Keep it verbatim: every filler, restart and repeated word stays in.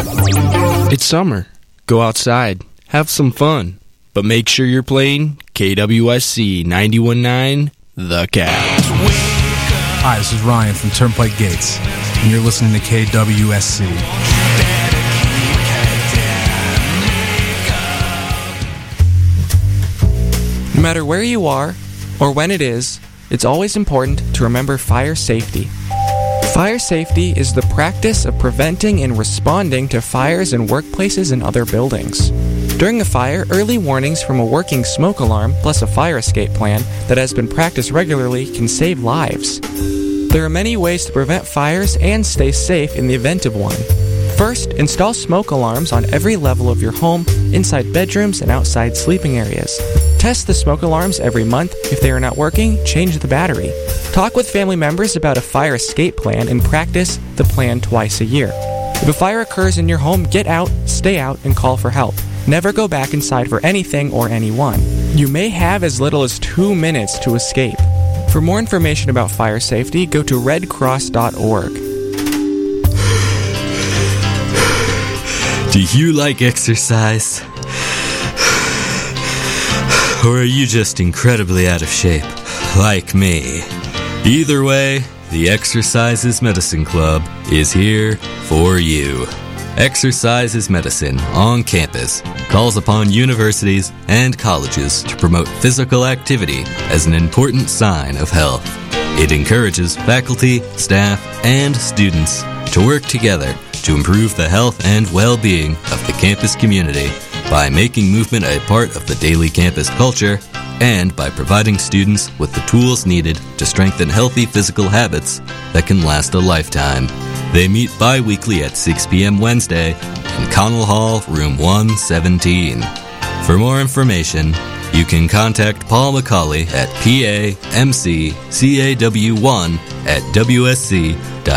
It's summer. Go outside. Have some fun. But make sure you're playing K W S C ninety-one point nine, The Cat. Hi, this is Ryan from Turnpike Gates, and you're listening to K W S C. No matter where you are, or when it is, it's always important to remember fire safety. Fire safety is the practice of preventing and responding to fires in workplaces and other buildings. During a fire, early warnings from a working smoke alarm plus a fire escape plan that has been practiced regularly can save lives. There are many ways to prevent fires and stay safe in the event of one. First, install smoke alarms on every level of your home, inside bedrooms and outside sleeping areas. Test the smoke alarms every month. If they are not working, change the battery. Talk with family members about a fire escape plan and practice the plan twice a year. If a fire occurs in your home, get out, stay out, and call for help. Never go back inside for anything or anyone. You may have as little as two minutes to escape. For more information about fire safety, go to red cross dot org. Do you like exercise? Or are you just incredibly out of shape, like me? Either way, the Exercise is Medicine Club is here for you. Exercise is Medicine on campus calls upon universities and colleges to promote physical activity as an important sign of health. It encourages faculty, staff, and students to work together to improve the health and well-being of the campus community by making movement a part of the daily campus culture and by providing students with the tools needed to strengthen healthy physical habits that can last a lifetime. They meet bi-weekly at six p.m. Wednesday in Connell Hall, room one seventeen. For more information, you can contact Paul McCauley at P A M C C A W one at W S C dot